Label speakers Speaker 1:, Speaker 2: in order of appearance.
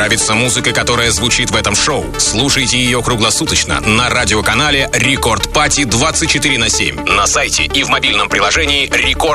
Speaker 1: Нравится музыка, которая звучит в этом шоу? Слушайте ее круглосуточно на радиоканале Рекорд Пати 24/7, на сайте и в мобильном приложении Рекорд